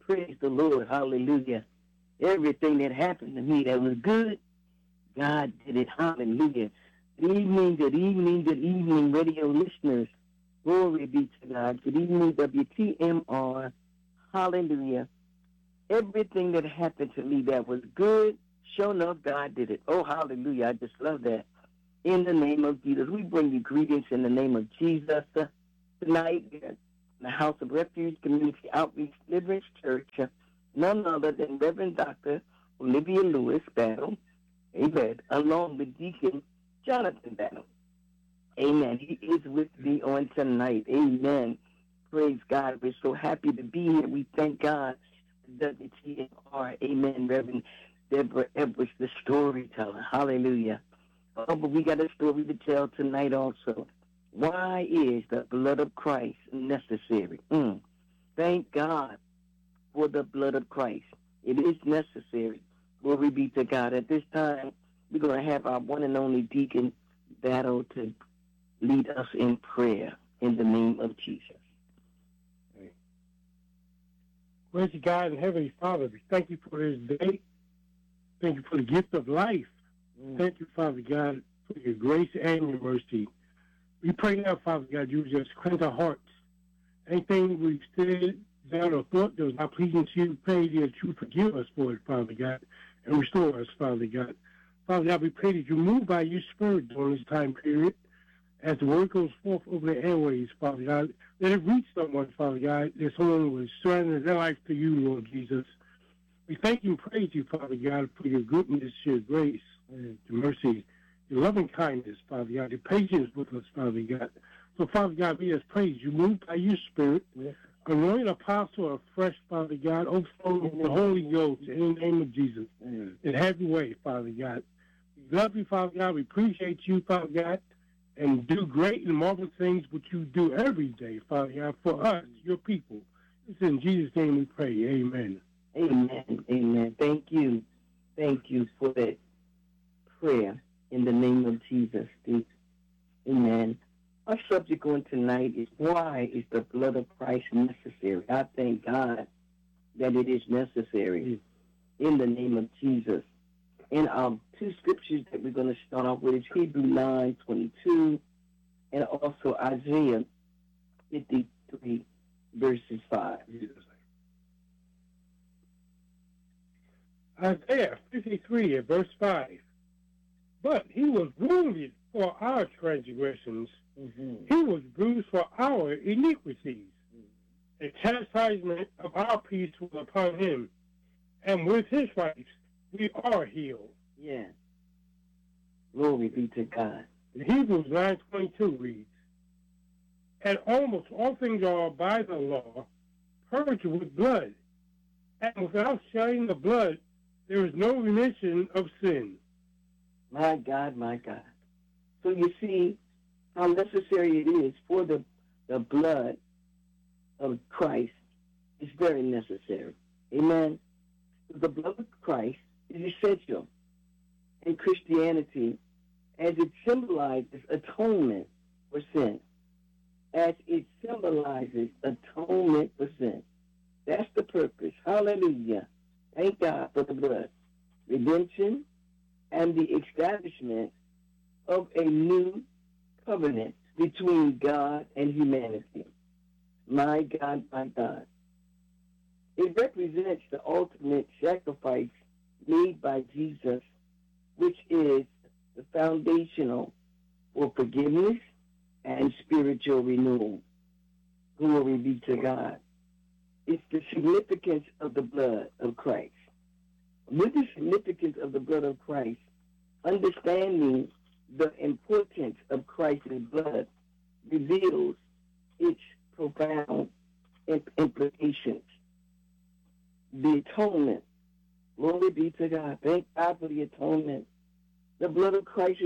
Praise the Lord. Hallelujah. Everything that happened to me that was good, God did it. Hallelujah. Good evening, good evening, radio listeners. Glory be to God. Good evening, WTMR. Hallelujah. Everything that happened to me that was good, sure enough, God did it. Oh, hallelujah. I just love that. In the name of Jesus, we bring you greetings in the name of Jesus. Tonight, in the House of Refuge Community Outreach Deliverance Church, none other than Reverend Dr. Olivia Lewis Battle, amen, along with Deacon Jonathan Battle. Amen. He is with me on tonight. Amen. Praise God. We're so happy to be here. We thank God for WTNR. Amen. Reverend Deborah Edwards, the storyteller. Hallelujah. Oh, but we got a story to tell tonight also. Why is the blood of Christ necessary? Thank God for the blood of Christ. It is necessary. Glory be to God. At this time, we're going to have our one and only Deacon Battle to lead us in prayer in the name of Jesus. Gracious God and Heavenly Father, we thank you for this day. Thank you for the gift of life. Thank you, Father God, for your grace and your mercy. We pray now, Father God, you just cleanse our hearts. Anything we've said, done, or thought that was not pleasing to you, pray that you forgive us for it, Father God, and restore us, Father God. Father God, we pray that you move by your Spirit during this time period as the word goes forth over the airways, Father God. Let it reach someone, Father God, that someone will surrender their life to you, Lord Jesus. We thank you and praise you, Father God, for your goodness, your grace, your mercy, your loving kindness, Father God, your patience with us, Father God. So, Father God, we just praise you. Move by your Spirit. Yes. Anoint Apostle afresh, Father God, overflow with the Holy Ghost in the name of Jesus. And have your way, Father God. We love you, Father God. We appreciate you, Father God, and do great and marvelous things which you do every day, Father God, for us, your people. It's in Jesus' name we pray. Amen. Amen. Amen. Thank you. Thank you for that prayer in the name of Jesus. Amen. Our subject on tonight is why is the blood of Christ necessary? I thank God that it is necessary in the name of Jesus. And our two scriptures that we're going to start off with is Hebrews 9:22 and also Isaiah 53 verses 5. Isaiah 53 and verse 5. But he was wounded for our transgressions. He was bruised for our iniquities. The chastisement of our peace was upon him, and with his stripes we are healed. Yeah. Glory be to God. Hebrews 9:22 reads, and almost all things are by the law purged with blood, and without shedding the blood there is no remission of sin. My God, my God. So you see how necessary it is for the blood of Christ is very necessary. Amen. The blood of Christ is essential in Christianity as it symbolizes atonement for sin. As it symbolizes atonement for sin. That's the purpose. Hallelujah. Thank God for the blood. Redemption and the establishment of a new covenant between God and humanity. My God, my God. It represents the ultimate sacrifice made by Jesus, which is the foundational for forgiveness and spiritual renewal. Glory be to God. It's the significance of the blood of Christ. With the significance of the blood of Christ, understanding the importance of Christ's blood reveals its profound implications. The atonement. Glory be to God. Thank God for the atonement. The blood of Christ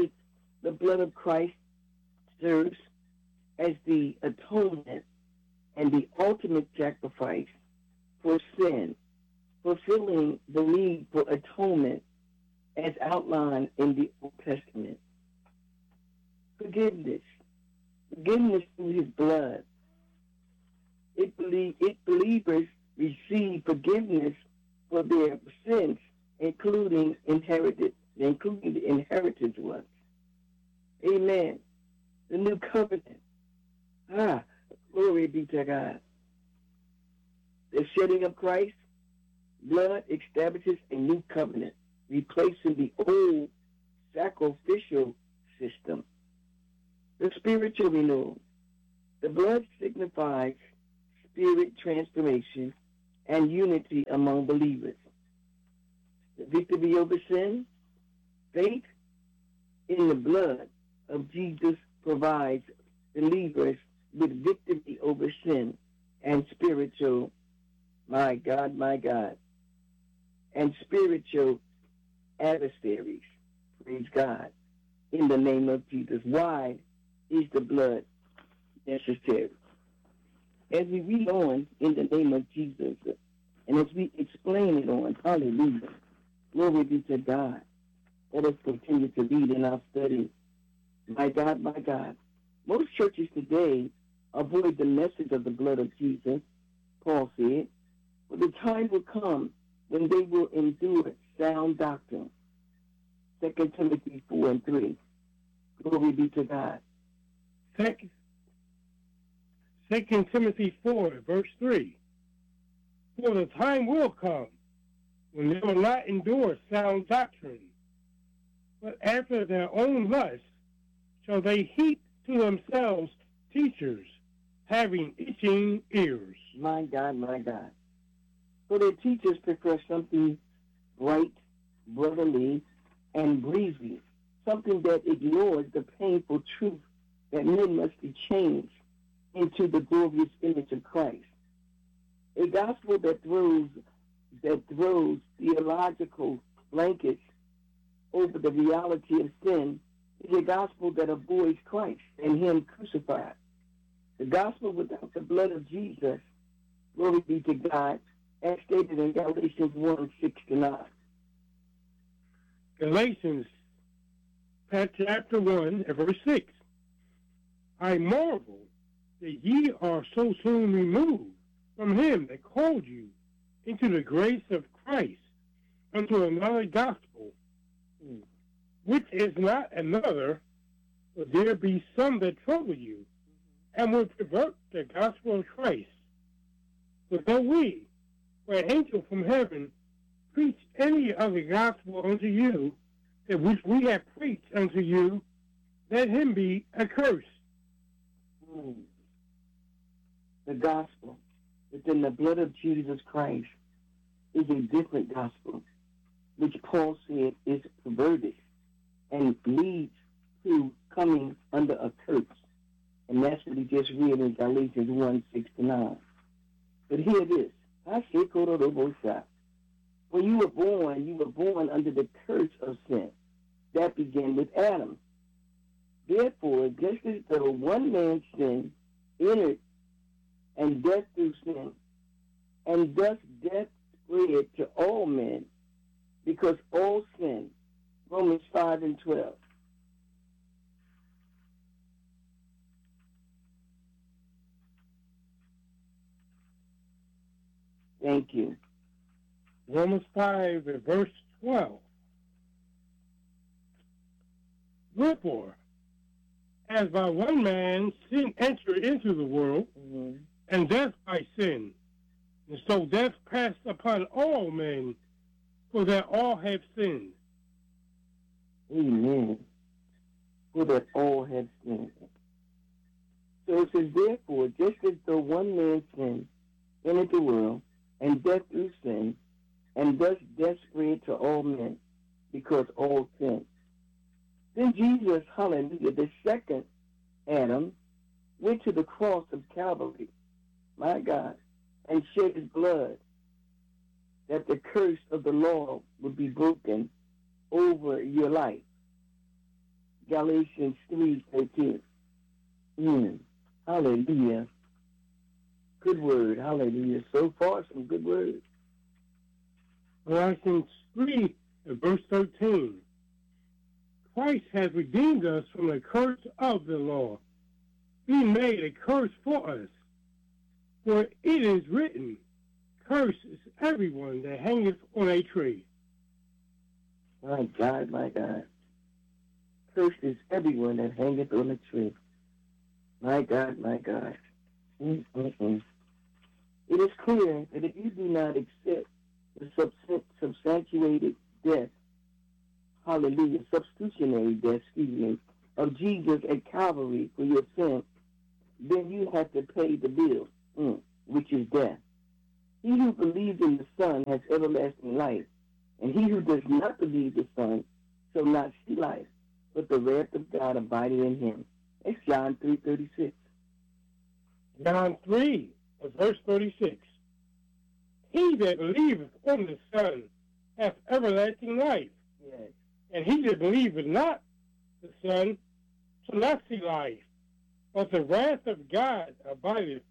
serves as the atonement and the ultimate sacrifice for sin, fulfilling the need for atonement as outlined in the Old Testament. Forgiveness through his blood. Believers receive forgiveness for their sins, including the inherited ones. Amen. The new covenant. Glory be to God. The shedding of Christ's blood establishes a new covenant, replacing the old sacrificial system. The spiritual renewal. The blood signifies spirit transformation and unity among believers. The victory over sin. Faith in the blood of Jesus provides believers with victory over sin and spiritual, my God, and spiritual adversaries. Praise God. In the name of Jesus. Why is the blood necessary? As we read on in the name of Jesus, and as we explain it on, hallelujah, glory be to God. Let us continue to read in our study. My God, most churches today avoid the message of the blood of Jesus, Paul said, but the time will come when they will endure sound doctrine. 2 Timothy 4:3. Glory be to God. 2 Timothy 4, verse 3. For the time will come when they will not endure sound doctrine, but after their own lust shall they heap to themselves teachers having itching ears. My God. So their teachers prefer something bright, brotherly, and breezy, something that ignores the painful truth that men must be changed into the glorious image of Christ. A gospel that throws theological blankets over the reality of sin is a gospel that avoids Christ and Him crucified. The gospel without the blood of Jesus, glory be to God, as stated in Galatians 1:6-9. Galatians chapter 1, verse 6. I marvel that ye are so soon removed from him that called you into the grace of Christ unto another gospel, which is not another, but there be some that trouble you, and will pervert the gospel of Christ. But though we, or an angel from heaven, preach any other gospel unto you, that which we have preached unto you, let him be accursed. The gospel within the blood of Jesus Christ is a different gospel, which Paul said is perverted and leads to coming under a curse. And that's what he just read in Galatians 1:6-9. But here it is. When you were born under the curse of sin. That began with Adam. Therefore, just as though one man's sin entered and death through sin, and thus death spread to all men, because all sin. Romans 5:12. Thank you. Romans 5, verse 12. Wherefore, as by one man sin entered into the world, and death by sin, and so death passed upon all men, for that all have sinned. Amen. For that all have sinned. So it says, therefore, just as though one man's sin entered the world, and death through sin, and thus death spread to all men, because all sinned. Then Jesus, hallelujah, the second Adam, went to the cross of Calvary, my God, and shed his blood, that the curse of the law would be broken over your life. Galatians 3:13. Hallelujah. Good word. Hallelujah. So far, some good words. Galatians 3, verse 13. Christ has redeemed us from the curse of the law, being made a curse for us. For it is written, Cursed is everyone that hangeth on a tree. My God, my God. Cursed is everyone that hangeth on a tree. My God, my God. Mm-mm-mm. It is clear that if you do not accept the substantiated death, hallelujah, substitutionary death, of Jesus at Calvary for your sin, then you have to pay the bill, which is death. He who believes in the Son has everlasting life, and he who does not believe the Son shall not see life, but the wrath of God abiding in him. It's John 3:36. John 3, verse 36. He that believeth on the Son hath everlasting life, Yes. and he that believeth not the Son shall not see life, but the wrath of God abideth